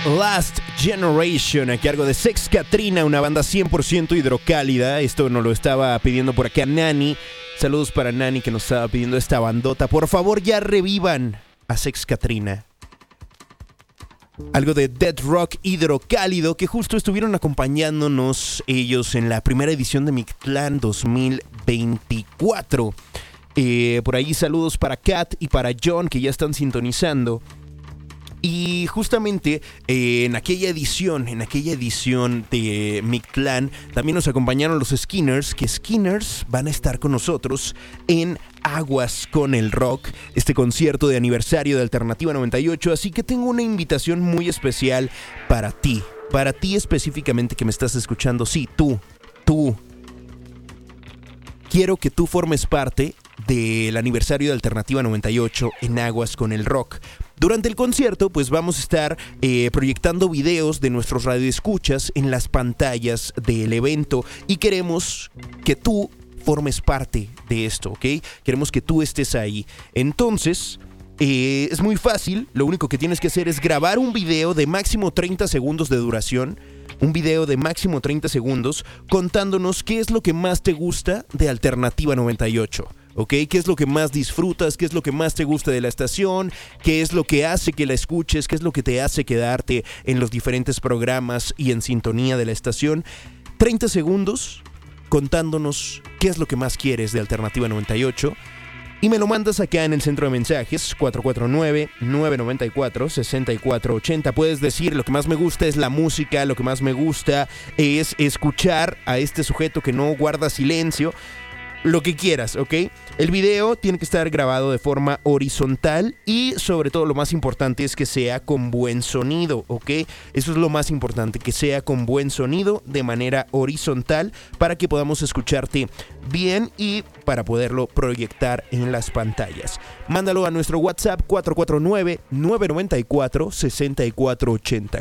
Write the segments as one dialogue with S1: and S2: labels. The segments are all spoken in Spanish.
S1: Last Generation a cargo de Sex Katrina, una banda 100% hidrocálida. Esto nos lo estaba pidiendo por acá Nani. Saludos para Nani que nos estaba pidiendo esta bandota. Por favor, ya revivan a Sex Katrina. Algo de Dead Rock hidrocálido que justo estuvieron acompañándonos ellos en la primera edición de Mictlán 2024. Por ahí saludos para Kat y para John que ya están sintonizando. Y justamente en aquella edición de Mictlán también nos acompañaron los Skinners, que Skinners van a estar con nosotros en Aguas con el Rock, este concierto de aniversario de Alternativa 98, así que tengo una invitación muy especial para ti específicamente que me estás escuchando. Sí, tú. Quiero que tú formes parte del aniversario de Alternativa 98 en Aguas con el Rock. Durante el concierto, pues vamos a estar proyectando videos de nuestros radioescuchas en las pantallas del evento y queremos que tú formes parte de esto, ¿ok? Queremos que tú estés ahí. Entonces, es muy fácil. Lo único que tienes que hacer es grabar un video de máximo 30 segundos de duración. Un video de máximo 30 segundos contándonos qué es lo que más te gusta de Alternativa 98. ¿Ok? ¿Qué es lo que más disfrutas? ¿Qué es lo que más te gusta de la estación? ¿Qué es lo que hace que la escuches? ¿Qué es lo que te hace quedarte en los diferentes programas y en sintonía de la estación? 30 segundos contándonos qué es lo que más quieres de Alternativa 98. Y me lo mandas acá en el centro de mensajes 449-994-6480. Puedes decir: lo que más me gusta es la música, lo que más me gusta es escuchar a este sujeto que no guarda silencio. Lo que quieras, ¿ok? El video tiene que estar grabado de forma horizontal y sobre todo lo más importante es que sea con buen sonido, ¿ok? Eso es lo más importante, que sea con buen sonido de manera horizontal para que podamos escucharte bien y para poderlo proyectar en las pantallas. Mándalo a nuestro WhatsApp 449-994-6480,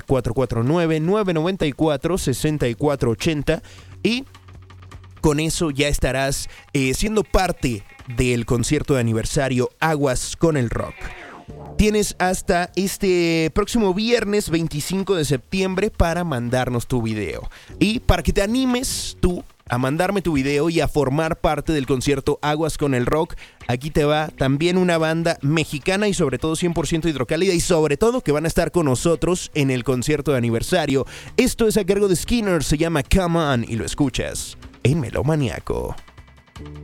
S1: 449-994-6480 y con eso ya estarás siendo parte del concierto de aniversario Aguas con el Rock. Tienes hasta este próximo viernes 25 de septiembre para mandarnos tu video. Y para que te animes tú a mandarme tu video y a formar parte del concierto Aguas con el Rock, aquí te va también una banda mexicana y sobre todo 100% hidrocálida y sobre todo que van a estar con nosotros en el concierto de aniversario. Esto es a cargo de Skinner, se llama Come On y lo escuchas en Melómaniaco.